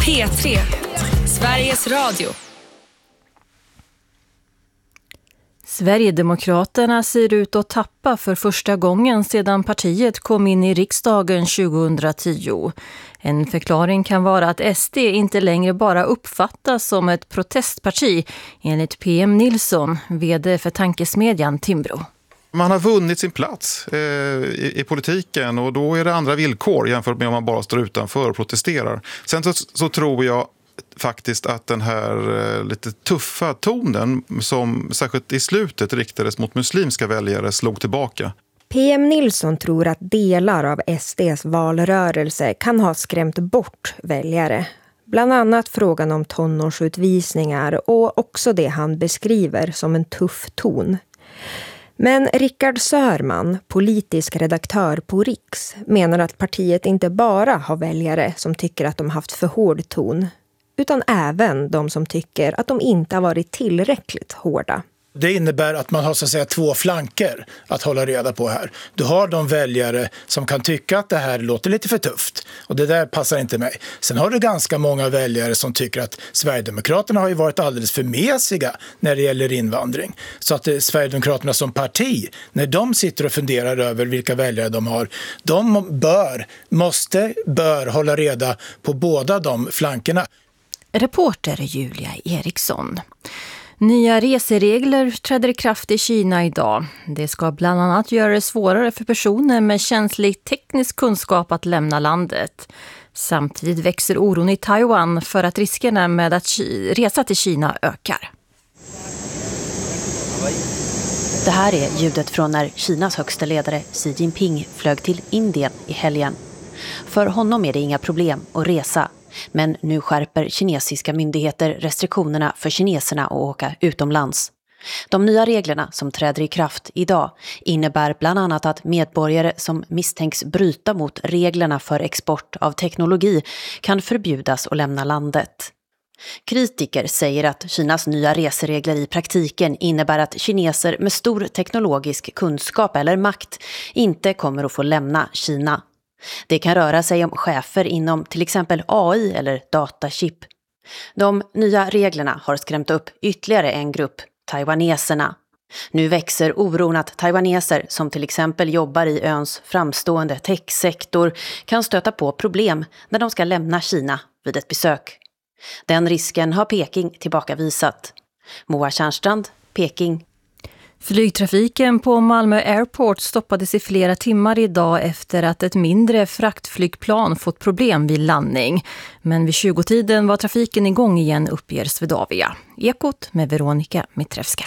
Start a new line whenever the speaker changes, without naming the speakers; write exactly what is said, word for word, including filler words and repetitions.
P tre, Sveriges Radio.
Sverigedemokraterna ser ut att tappa för första gången sedan partiet kom in i riksdagen tjugohundratio. En förklaring kan vara att S D inte längre bara uppfattas som ett protestparti, enligt P M Nilsson, vd för tankesmedjan Timbro.
Man har vunnit sin plats eh, i, i politiken och då är det andra villkor jämfört med om man bara står utanför och protesterar. Sen så, så tror jag faktiskt att den här eh, lite tuffa tonen som särskilt i slutet riktades mot muslimska väljare slog tillbaka.
P M Nilsson tror att delar av S D:s valrörelse kan ha skrämt bort väljare. Bland annat frågan om tonårsutvisningar och också det han beskriver som en tuff ton. Men Rickard Sörman, politisk redaktör på Riks, menar att partiet inte bara har väljare som tycker att de haft för hård ton, utan även de som tycker att de inte har varit tillräckligt hårda.
Det innebär att man har så att säga två flanker att hålla reda på här. Du har de väljare som kan tycka att det här låter lite för tufft och det där passar inte mig. Sen har du ganska många väljare som tycker att Sverigedemokraterna har ju varit alldeles för mesiga när det gäller invandring. Så att Sverigedemokraterna som parti, när de sitter och funderar över vilka väljare de har, de bör, måste, bör hålla reda på båda de flankerna.
Reporter Julia Eriksson. Nya reseregler träder i kraft i Kina idag. Det ska bland annat göra det svårare för personer med känslig teknisk kunskap att lämna landet. Samtidigt växer oron i Taiwan för att riskerna med att resa till Kina ökar.
Det här är ljudet från när Kinas högsta ledare Xi Jinping flög till Indien i helgen. För honom är det inga problem att resa. Men nu skärper kinesiska myndigheter restriktionerna för kineserna att åka utomlands. De nya reglerna som träder i kraft idag innebär bland annat att medborgare som misstänks bryta mot reglerna för export av teknologi kan förbjudas att lämna landet. Kritiker säger att Kinas nya reseregler i praktiken innebär att kineser med stor teknologisk kunskap eller makt inte kommer att få lämna Kina. Det kan röra sig om chefer inom till exempel A I eller datachip. De nya reglerna har skrämt upp ytterligare en grupp, taiwaneserna. Nu växer oron att taiwaneser som till exempel jobbar i öns framstående techsektor kan stöta på problem när de ska lämna Kina vid ett besök. Den risken har Peking tillbakavisat. Moa Tjärnstrand, Peking.
Flygtrafiken på Malmö Airport stoppades i flera timmar idag efter att ett mindre fraktflygplan fått problem vid landning. Men vid tjugotiden var trafiken igång igen, uppger Swedavia. Ekot med Veronica Mitrevska.